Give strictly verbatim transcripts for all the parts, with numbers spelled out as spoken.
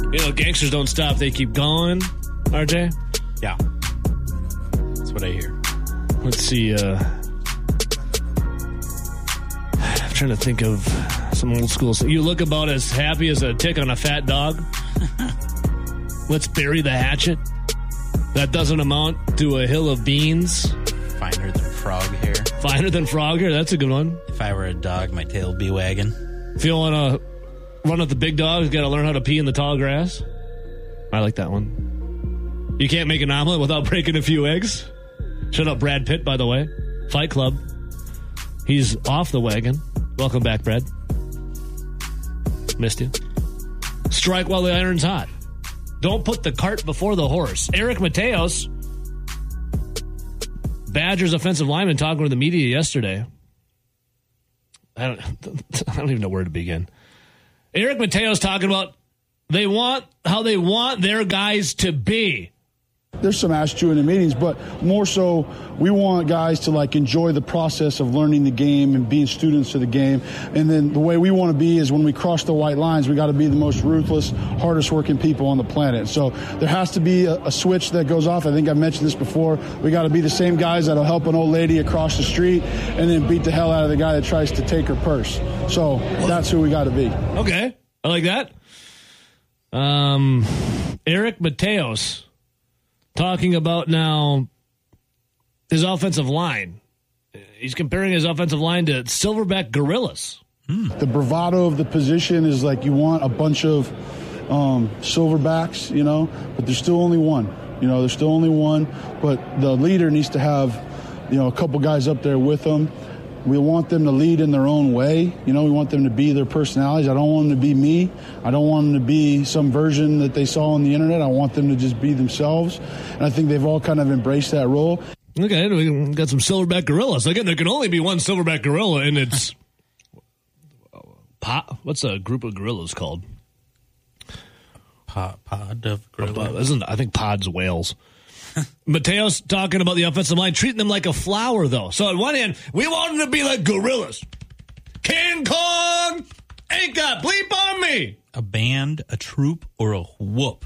You know, gangsters don't stop. They keep going, R J. Yeah. That's what I hear. Let's see. Uh, I'm trying to think of some old school stuff. You look about as happy as a tick on a fat dog. Let's bury the hatchet. That doesn't amount to a hill of beans. Finer than frog hair. Finer than frog hair. That's a good one. If I were a dog, my tail would be wagging. If you want to run with the big dogs, you got to learn how to pee in the tall grass. I like that one. You can't make an omelet without breaking a few eggs. Shut up, Brad Pitt, by the way. Fight Club. He's off the wagon. Welcome back, Brad. Missed you. Strike while the iron's hot. Don't put the cart before the horse. Eric Mateos, Badgers offensive lineman, talking to the media yesterday. I don't, I don't even know where to begin. Eric Mateos talking about they want how they want their guys to be. There's some ask you in the meetings, but more so we want guys to like enjoy the process of learning the game and being students of the game. And then the way we want to be is when we cross the white lines, we got to be the most ruthless, hardest working people on the planet. So there has to be a, a switch that goes off. I think I mentioned this before. We got to be the same guys that'll help an old lady across the street and then beat the hell out of the guy that tries to take her purse. So that's who we got to be. Okay. I like that. Um, Eric Mateos. Talking about now his offensive line. He's comparing his offensive line to Silverback Gorillas. Mm. The bravado of the position is like you want a bunch of um, silverbacks, you know, but there's still only one. You know, there's still only one. But the leader needs to have, you know, a couple guys up there with them. We want them to lead in their own way. You know, we want them to be their personalities. I don't want them to be me. I don't want them to be some version that they saw on the internet. I want them to just be themselves. And I think they've all kind of embraced that role. Okay, we got some Silverback Gorillas. Again, there can only be one Silverback Gorilla, and it's... pod, what's a group of gorillas called? Pod, pod of gorillas. Isn't, I think pod's whales. Mateos talking about the offensive line, treating them like a flower, though. So on one hand, we want them to be like gorillas. King Kong ain't got bleep on me. A band, a troop, or a whoop.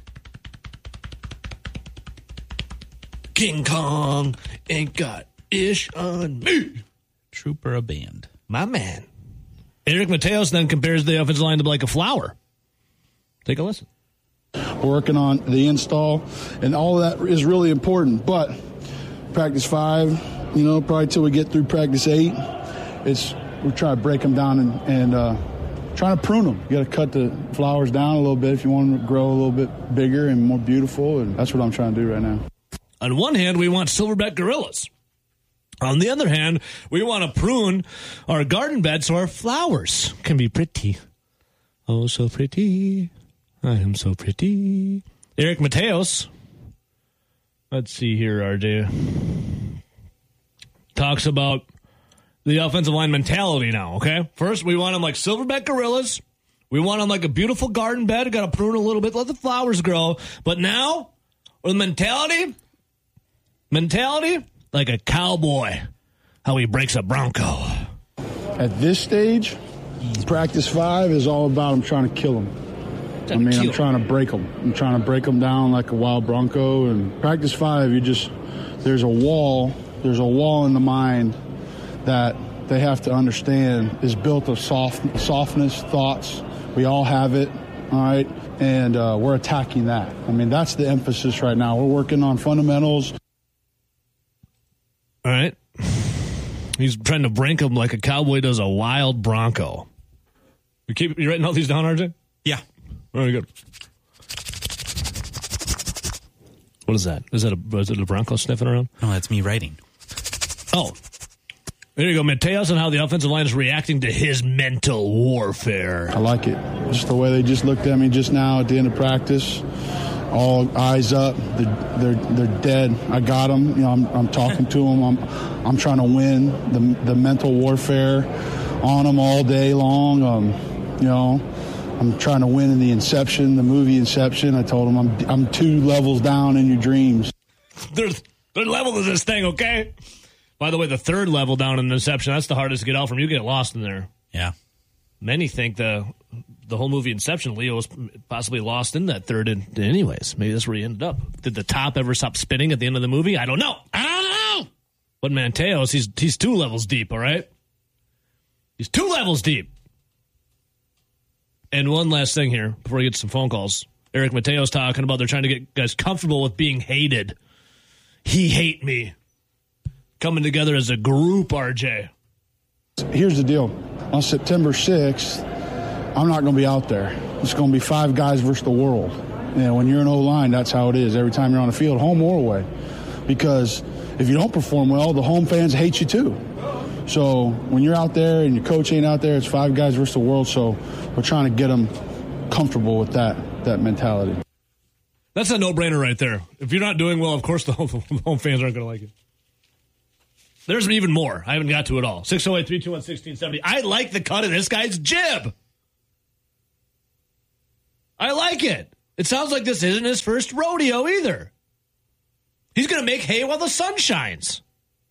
King Kong ain't got ish on me. Troop or a band. My man. Eric Mateos then compares the offensive line to like a flower. Take a listen. We're working on the install, and all of that is really important. But practice five, you know, probably till we get through practice eight, it's we're trying to break them down and, and uh, trying to prune them. You got to cut the flowers down a little bit if you want them to grow a little bit bigger and more beautiful, and that's what I'm trying to do right now. On one hand, we want Silverback Gorillas. On the other hand, we want to prune our garden bed so our flowers can be pretty. Oh, so pretty. I am so pretty. Eric Mateos. Let's see here, R J. Talks about the offensive line mentality now, okay? First, we want them like Silverback Gorillas. We want them like a beautiful garden bed. Got to prune a little bit, let the flowers grow. But now, with mentality, mentality like a cowboy. How he breaks a bronco. At this stage, practice five is all about him trying to kill him. I mean, I'm trying to break them. I'm trying to break them down like a wild bronco. And practice five, you just, there's a wall, there's a wall in the mind that they have to understand is built of soft, softness, thoughts. We all have it, all right? And uh, we're attacking that. I mean, that's the emphasis right now. We're working on fundamentals. All right. He's trying to break them like a cowboy does a wild bronco. You keep you writing all these down, R J? Yeah. Very good. What is that? Is that a, is it a bronco sniffing around? No, that's me writing. Oh. There you go, Mateos, on how the offensive line is reacting to his mental warfare. I like it. Just the way they just looked at me just now at the end of practice. All eyes up. They're, they're, they're dead. I got them. You know, I'm, I'm talking to them. I'm, I'm trying to win the, the mental warfare on them all day long. Um, you know, I'm trying to win in the Inception, the movie Inception. I told them I'm I'm two levels down in your dreams. There's third level to this thing, okay? By the way, the third level down in Inception, that's the hardest to get out from. You get lost in there. Yeah. Many think the the whole movie Inception, Leo was possibly lost in that third in, anyways. Maybe that's where he ended up. Did the top ever stop spinning at the end of the movie? I don't know. I don't know. But Mateos, he's he's two levels deep, all right? He's two levels deep. And one last thing here before we get to some phone calls. Eric Mateos talking about they're trying to get guys comfortable with being hated. He hate me. Coming together as a group, R J. Here's the deal. On September sixth, I'm not going to be out there. It's going to be five guys versus the world. And when you're in O-line, that's how it is. Every time you're on the field, home or away. Because if you don't perform well, the home fans hate you too. So when you're out there and your coach ain't out there, it's five guys versus the world. So we're trying to get them comfortable with that that mentality. That's a no-brainer right there. If you're not doing well, of course the home, the home fans aren't going to like it. There's even more. I haven't got to it all. six oh eight, three two one, one six seven oh. I like the cut of this guy's jib. I like it. It sounds like this isn't his first rodeo either. He's going to make hay while the sun shines.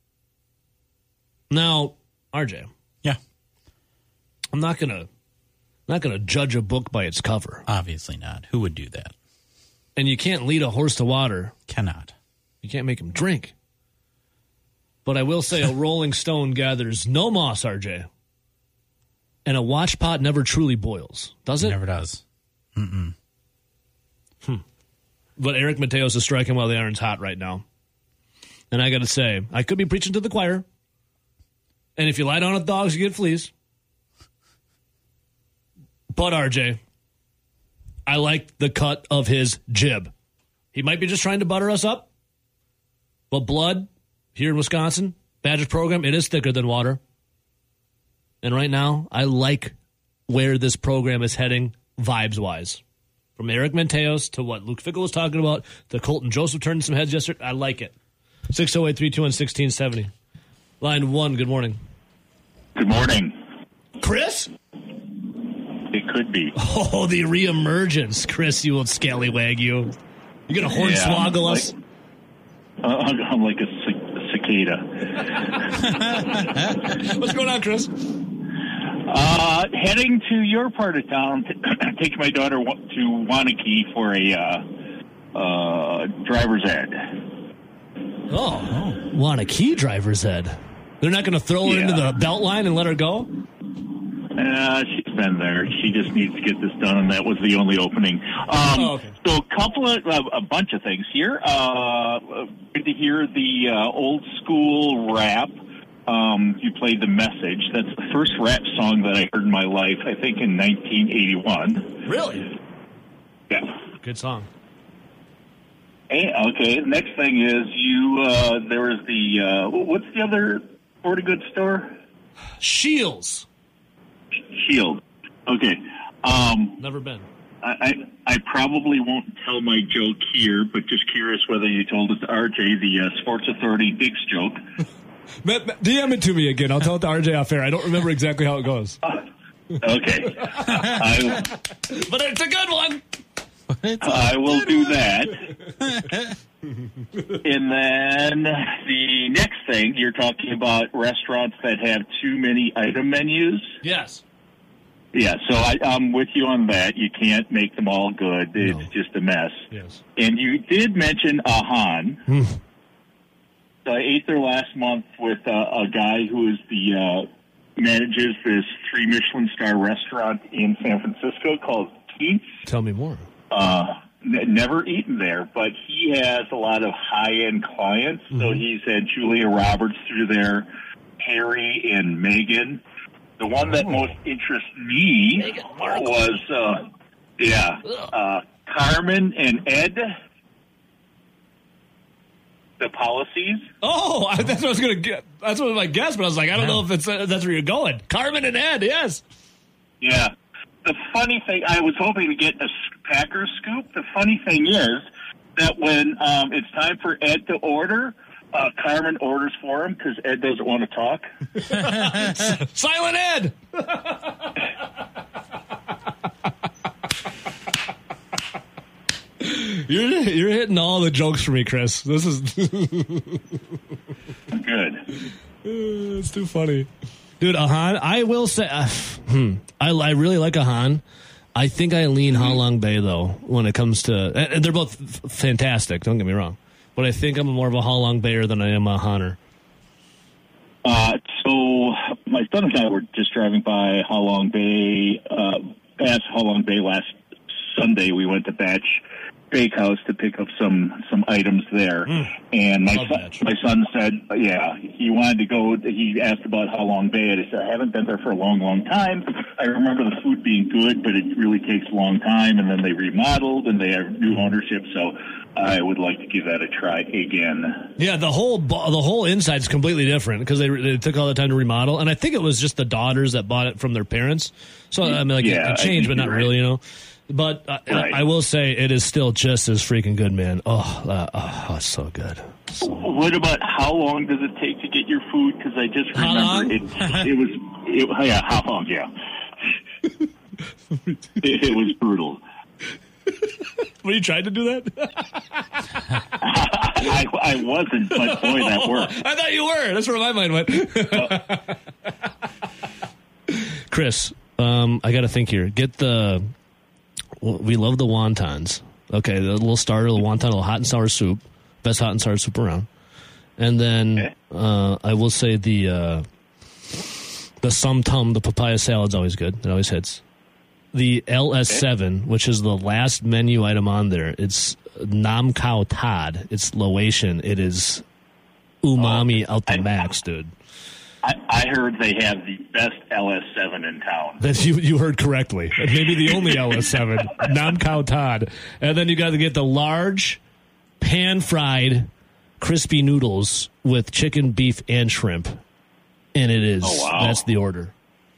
Now, R J. Yeah. I'm not going to not going to judge a book by its cover. Obviously not. Who would do that? And you can't lead a horse to water. Cannot. You can't make him drink. But I will say a Rolling Stone gathers no moss, R J. And a watch pot never truly boils. Does it? Never does. Mm-mm. Hmm. But Eric Mateos is striking while the iron's hot right now. And I got to say, I could be preaching to the choir. And if you lie down with dogs, you get fleas. But, R J, I like the cut of his jib. He might be just trying to butter us up. But blood, here in Wisconsin, Badgers program, it is thicker than water. And right now, I like where this program is heading vibes-wise. From Eric Mateos to what Luke Fickell was talking about to Colton Joseph turning some heads yesterday. I like it. six oh eight, three two one, one six seven oh. Line one, good morning. Good morning. Chris? It could be. Oh, the reemergence. Chris, you old scallywag, you. You going to hornswoggle yeah, us? Like, uh, I'm like a, c- a cicada. What's going on, Chris? Uh, heading to your part of town, take my daughter to Wanakee for a uh, uh, driver's ed. Oh, Wanakee driver's ed. They're not going to throw her Yeah. into the belt line and let her go? Uh, she's been there. She just needs to get this done, and that was the only opening. Um, Oh, okay. So a couple of, uh, a bunch of things here. Uh, good to hear the uh, old school rap. Um, you played The Message. That's the first rap song that I heard in my life, I think in nineteen eighty-one. Really? Yeah. Good song. Hey, okay, the next thing is you, uh, there was the, uh, what's the other sporting goods store? Shields. Shield. Okay. Um, Never been. I, I I probably won't tell my joke here, but just curious whether you told it to R J, the uh, Sports Authority Diggs joke. D M it to me again. I'll tell it to R J off air. I don't remember exactly how it goes. Okay. I, But it's a good one. I will do that. And then the next thing, you're talking about restaurants that have too many item menus. Yes. Yeah, so I, I'm with you on that. You can't make them all good. It's No. just a mess. Yes. And you did mention Ahan. Hmm. So I ate there last month with uh, a guy who is the uh, manages this three Michelin star restaurant in San Francisco called Keats. Tell me more. Uh, n- never eaten there, but he has a lot of high-end clients. Mm-hmm. So he's had Julia Roberts through there, Harry and Meghan. The one that most interests me was, uh, yeah, uh, Carmen and Ed. The policies. Oh, I, that's what I was going to get. That's what I guess, but I was like, I don't Yeah. know if it's uh, that's where you're going. Carmen and Ed, yes. Yeah. The funny thing, I was hoping to get a Packers scoop. The funny thing is that when um, it's time for Ed to order, uh, Carmen orders for him because Ed doesn't want to talk. Silent Ed. You're you're hitting all the jokes for me, Chris. This is Good. it's too funny, dude. Ahan, I will say, uh, hmm, I I really like Ahan. I think I lean Ha Long Bay, though, when it comes to... And they're both f- fantastic, don't get me wrong. But I think I'm more of a Ha Long Bayer than I am a Honor. Uh, so my son and I were just driving by Ha Long Bay, uh, past Ha Long Bay last Sunday. We went to Batch Bakehouse to pick up some, some items there. Mm. And my son, my son said, yeah, he wanted to go. He asked about Ha Long Bay, and I said, I haven't been there for a long, long time. I remember the food being good, but it really takes a long time. And then they remodeled, and they have new ownership. So I would like to give that a try again. Yeah, the whole the whole inside's completely different because they, they took all the time to remodel, and I think it was just the daughters that bought it from their parents. So I mean, like yeah, it changed, but not right. really, you know. But uh, right. I, I will say it is still just as freaking good, man. Oh, uh, oh it's so good. So. What about how long does it take to get your food? Because I just remember it, it was, it, yeah, how long? Yeah, it, it was brutal. Were you trying to do that? I, I wasn't, but boy, that worked. I thought you were. That's where my mind went. Chris, um, I got to think here. Get the. We love the wontons. Okay, the little starter, the wonton, a little hot and sour soup, best hot and sour soup around. And then okay. uh, I will say the uh, the sum tum, the papaya salad's always good. It always hits. The L S seven, okay. which is the last menu item on there, it's Nam Khao Tad. It's Laotian. It is umami oh, out the I, max, dude. I, I heard they have the best L S seven in town. That's you. You heard correctly. Maybe the only L S seven, Nam Khao Tad, and then you got to get the large, pan-fried, crispy noodles with chicken, beef, and shrimp, and it is. Oh, wow. That's the order.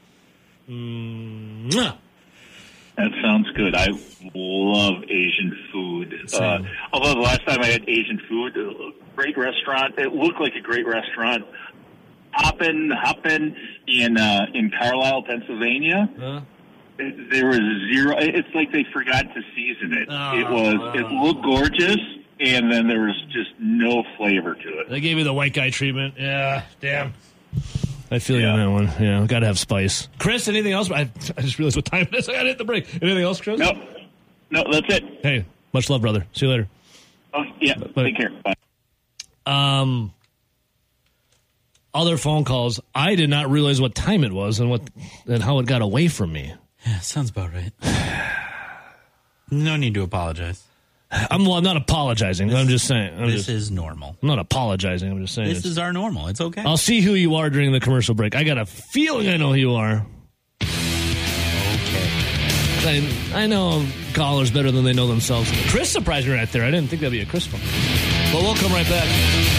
Mm-hmm. That sounds good. I love Asian food. Uh, although the last time I had Asian food, a great restaurant. It looked like a great restaurant. Hoppin', Hoppin' in uh, in Carlisle, Pennsylvania. Huh? It, there was zero. It's like they forgot to season it. Oh, it was. It looked gorgeous, and then there was just no flavor to it. They gave you the white guy treatment. Yeah, damn. I feel yeah. you on that one. Yeah, got to have spice. Chris, anything else? I, I just realized what time it is. I got to hit the break. Anything else, Chris? No, no, that's it. Hey, much love, brother. See you later. Oh yeah, Bye. Take care. Bye. Um. Other phone calls. I did not realize what time it was and what and how it got away from me. Yeah, sounds about right. No need to apologize. I'm well. I'm not apologizing. This, I'm just saying. I'm this just, is normal. I'm not apologizing. I'm just saying. This is our normal. It's okay. I'll see who you are during the commercial break. I got a feeling I know who you are. Okay. I, I know callers better than they know themselves. Chris surprised me right there. I didn't think that'd be a Chris phone. But we'll come right back.